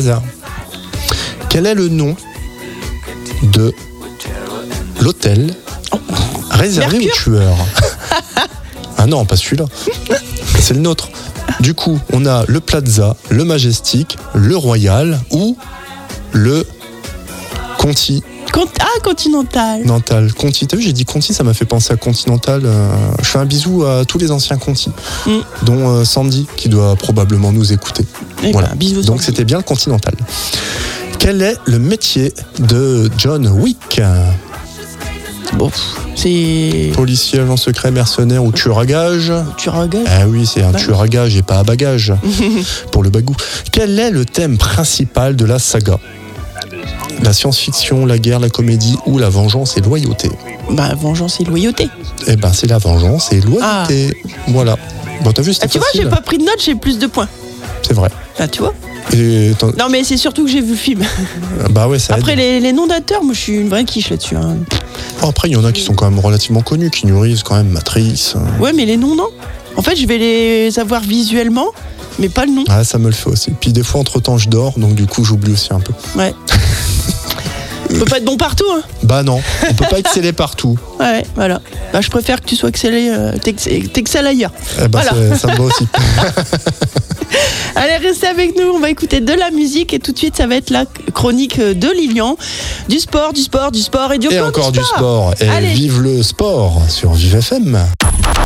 hasard. Quel est le nom de l'hôtel réservé aux tueurs? Ah non, pas celui-là. C'est le nôtre. Du coup, on a le Plaza, le Majestic, le Royal ou le Conti. Continental. Conti, t'as vu, j'ai dit Conti, ça m'a fait penser à Continental. Je fais un bisou à tous les anciens Conti, dont Sandy, qui doit probablement nous écouter. Voilà. Bisous, donc Sandy. c'était bien le Continental. Quel est le métier de John Wick? Bon, c'est... Policier, agent secret, mercenaire ou tueur à gages? Tu regardes. Ah oui, c'est un tueur à gages et pas à bagages, pour le bagou. Quel est le thème principal de la saga? La science-fiction, la guerre, la comédie ou la vengeance et loyauté? Vengeance et loyauté. Eh ben, c'est la vengeance et loyauté. Voilà. Bon, t'as vu, c'était Tu vois, facile. j'ai pas pris de notes, j'ai plus de points. C'est vrai. Tu vois. Et Non, mais c'est surtout que j'ai vu le film. bah ouais, ça Après, aide. les noms d'acteurs, moi, je suis une vraie quiche là-dessus. Hein. Après, il y en a qui sont quand même relativement connus, qui nourrissent quand même Matrice. Ouais, mais les noms, non. En fait, je vais les avoir visuellement, mais pas le nom. Ah, ça me le fait aussi. Puis des fois, entre-temps, je dors, donc du coup, j'oublie aussi un peu. Ouais. On peut pas être bon partout, hein. Bah non, on peut pas exceller partout. Ouais, voilà. Je préfère que tu sois excellé, t'excelles ailleurs. Eh ben, Voilà. ça me va aussi. Allez, restez avec nous, on va écouter de la musique et tout de suite, ça va être la chronique de Lilian. Du sport et du Et encore du sport. Et Allez. vive le sport sur Vive FM.